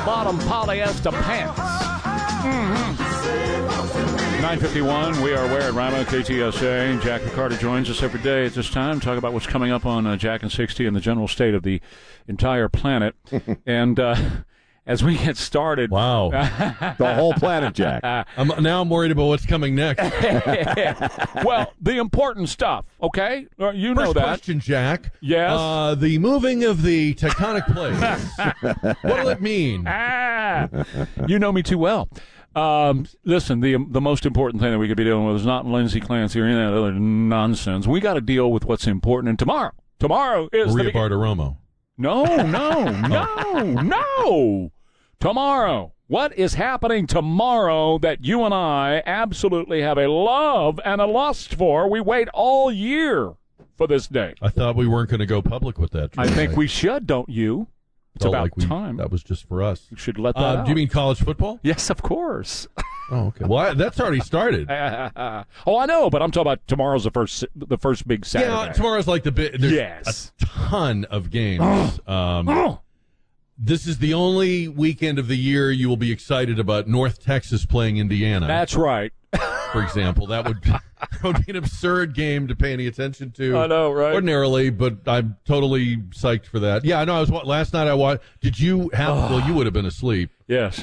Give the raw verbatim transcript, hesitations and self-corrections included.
bell-bottom polyester pants. Mm-hmm. nine fifty-one, we are where at Rama, K T S A. Jack McCarty joins us every day at this time. Talk about what's coming up on uh, Jack and sixty and the general state of the entire planet. and uh, as we get started... Wow. The whole planet, Jack. I'm, now I'm worried about what's coming next. Well, the important stuff, okay? Uh, You know First that. question, Jack. Yes? Uh, the moving of the tectonic plates. What will it mean? Ah, you know me too well. Um, listen, the the most important thing that we could be dealing with is not Lindsey Clancy or any of that other nonsense. We got to deal with what's important. And tomorrow, tomorrow is Maria the Bartiromo. No, no, no, no. Tomorrow. What is happening tomorrow that you and I absolutely have a love and a lust for? We wait all year for this day. I thought we weren't going to go public with that. I think we should, don't you? It's Felt about like we, time. That was just for us. You should let that Uh, out. do you mean college football? Yes, of course. Oh, okay. Well, I, that's already started. Oh, I know, but I'm talking about tomorrow's the first the first big Saturday. Yeah, tomorrow's like the bit. There's Yes. a ton of games. um, this is the only weekend of the year you will be excited about North Texas playing Indiana. That's right. For example, that would that would be an absurd game to pay any attention to. I know, right? Ordinarily, but I'm totally psyched for that. Yeah, I know. I was last night. I watched. Did you have? Well, you would have been asleep. Yes.